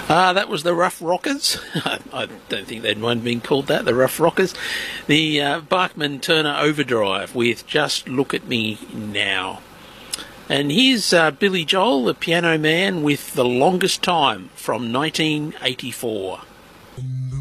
That was the Rough Rockers. I don't think they'd mind being called that, the Rough Rockers. The Bachman Turner Overdrive with Just Look at Me Now. And here's Billy Joel, the Piano Man, with The Longest Time from 1984.